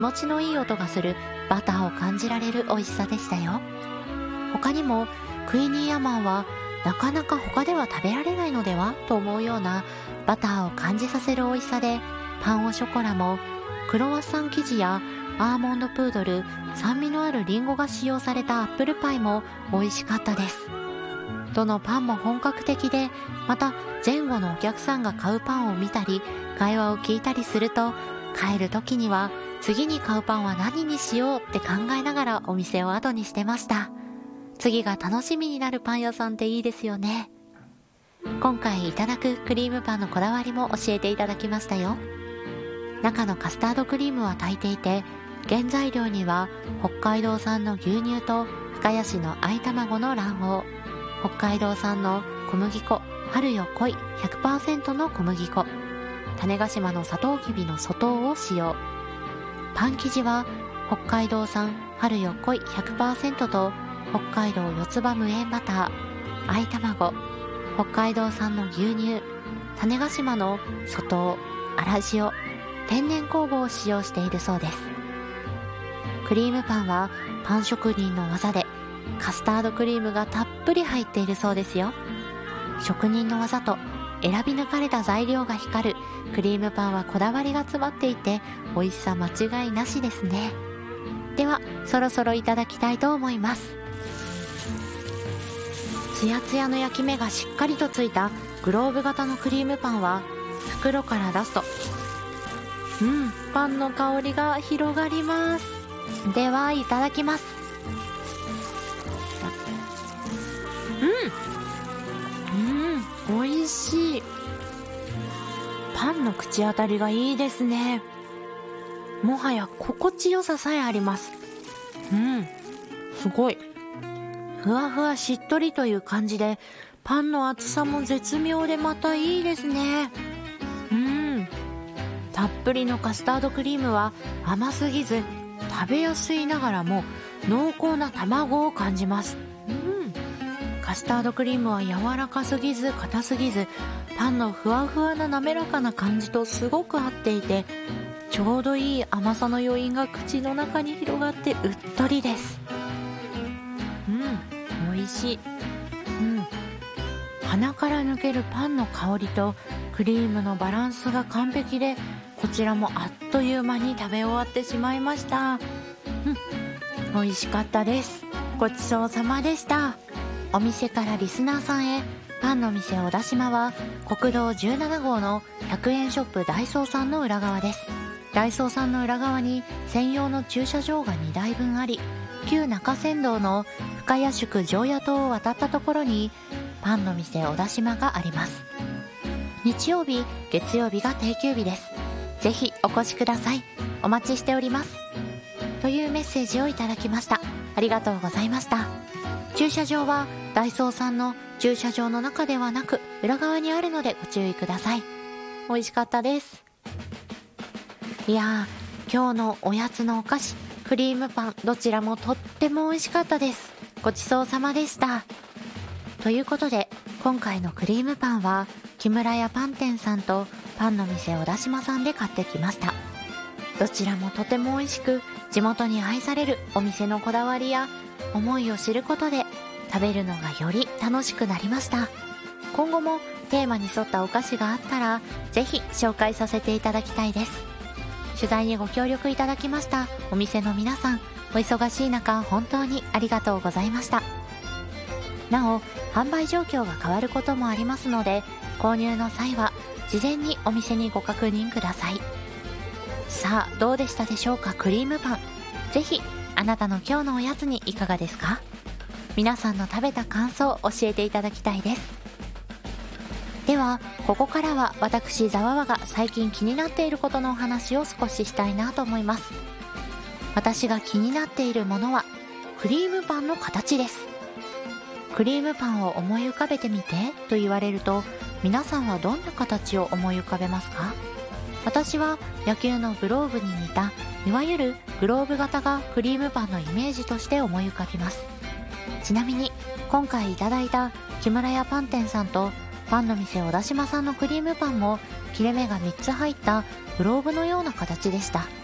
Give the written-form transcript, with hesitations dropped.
気持ちのいい音がするバターを感じられる美味しさでしたよ。他にもクイニーアマンはなかなか他では食べられないのではと思うようなバターを感じさせる美味しさで、パンオショコラもクロワッサン生地やアーモンドプードル、酸味のあるリンゴが使用されたアップルパイも美味しかったです。どのパンも本格的で、また前後のお客さんが買うパンを見たり会話を聞いたりすると、帰る時には次に買うパンは何にしようって考えながらお店を後にしてました。次が楽しみになるパン屋さんっていいですよね。今回いただくクリームパンのこだわりも教えていただきましたよ。中のカスタードクリームは炊いていて、原材料には北海道産の牛乳と深谷市の合卵の卵黄、北海道産の小麦粉春よ来い 100% の小麦粉、種子島のサトウキビの粗糖を使用。パン生地は北海道産春よ来い 100% と北海道四つ葉無塩バター、合卵、北海道産の牛乳、種子島の粗糖、粗塩、天然酵母を使用しているそうです。クリームパンはパン職人の技でカスタードクリームがたっぷり入っているそうですよ。職人の技と選び抜かれた材料が光るクリームパンはこだわりが詰まっていて、美味しさ間違いなしですね。ではそろそろいただきたいと思います。ツヤツヤの焼き目がしっかりとついたグローブ型のクリームパンは袋から出すと、パンの香りが広がります。ではいただきます。美味しい。パンの口当たりがいいですね。もはや心地よささえあります。すごいふわふわしっとりという感じで、パンの厚さも絶妙でまたいいですね。たっぷりのカスタードクリームは甘すぎず食べやすいながらも濃厚な卵を感じます。カスタードクリームは柔らかすぎず硬すぎず、パンのふわふわな滑らかな感じとすごく合っていて、ちょうどいい甘さの余韻が口の中に広がってうっとりです。美味しい。鼻から抜けるパンの香りとクリームのバランスが完璧で、こちらもあっという間に食べ終わってしまいました。美味しかったです。ごちそうさまでした。お店からリスナーさんへ、パンの店小田島は国道17号の100円ショップダイソーさんの裏側です。ダイソーさんの裏側に専用の駐車場が2台分あり、旧中山道の深谷宿常夜島を渡ったところにパンの店小田島があります。日曜日月曜日が定休日です。ぜひお越しください。お待ちしております、というメッセージをいただきました。ありがとうございました。駐車場はダイソーさんの駐車場の中ではなく裏側にあるのでご注意ください。美味しかったです。いやー、今日のおやつのお菓子、クリームパン、どちらもとっても美味しかったです。ごちそうさまでした。ということで今回のクリームパンは木村屋パン店さんとパンの店小田島さんで買ってきました。どちらもとても美味しく、地元に愛されるお店のこだわりや思いを知ることで食べるのがより楽しくなりました。今後もテーマに沿ったお菓子があったらぜひ紹介させていただきたいです。取材にご協力いただきましたお店の皆さん、お忙しい中本当にありがとうございました。なお販売状況が変わることもありますので、購入の際は事前にお店にご確認ください。さあどうでしたでしょうか、クリームパン。ぜひあなたの今日のおやつにいかがですか。皆さんの食べた感想を教えていただきたいです。ではここからは私ざわわが最近気になっていることのお話を少ししたいなと思います。私が気になっているものはクリームパンの形です。クリームパンを思い浮かべてみてと言われると、皆さんはどんな形を思い浮かべますか。私は野球のグローブに似たいわゆるグローブ型がクリームパンのイメージとして思い浮かびます。ちなみに今回いただいた木村屋パン店さんとパンの店小田島さんのクリームパンも切れ目が3つ入ったグローブのような形でした。